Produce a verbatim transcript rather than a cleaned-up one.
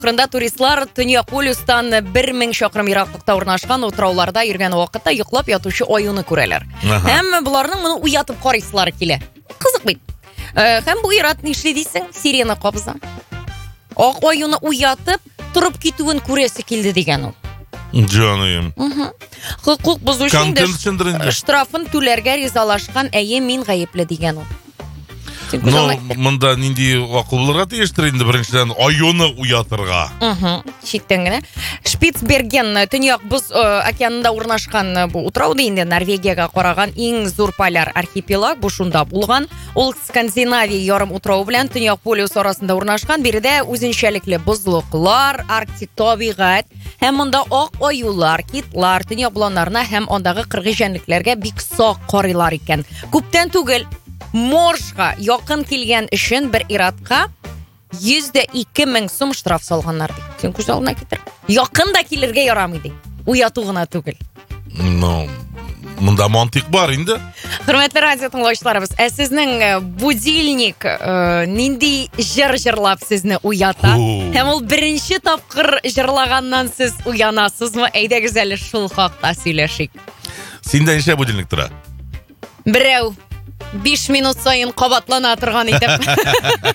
Кырында туристлар Төньяк полюстан бер мең шақырым ераклыкта урнашкан утрауларда йөргән вакытта йоклап ятучы аюны күрәләр. Һәм буларның моны уятып карыйсылары килә. Кызык бит. Һәм бу ир-ат нишли дисең? Сирена кабыза. Ак аюны уятып, турып китүен күрәсе килде дигән ул. Җаным. Хукук бузучы штрафын түләргә ризалашкан, әйе, мин гаепле дигән ул. Но монда нинди акыл булырга тиештер инде беренчедән аюны уятырга. Угу. Читтән генә. Шпицберген Төньяк Боз океанында урнашкан бу утрау инде Норвегиягә караган иң зур поляр архипелаг бу шунда булган. Ул Скандинавия ярым утрау белән Төньяк полюс арасында урнашкан. Биредә үзенчәлекле бозлыклар, арктик табигать һәм монда ак аюлар, китлар, төньяк боланнарына һәм андагы кыргыз җәнлекләргә бик сак карыйлар икән. Күптән түгел Моржга якын килгән өчен бер иратка йөз дә ике мең сум штраф салганнар ди. Син күз алдына китер. Якын да килергә ярамый ди. Уяту гына түгел. Ну, монда мантык бар инде. Хөрмәтле радио тыңлаучыларыбыз, ә сезнең будильник нинди җыр җырлап сезне уята? Һәм ул беренче тапкыр җырлаганнан сез уянасызмы? Әйдәгез әле шул хакта сөйләшик. Синдә ничә будильник тора? Берәү биш минут сайын кабатлана торган итеп.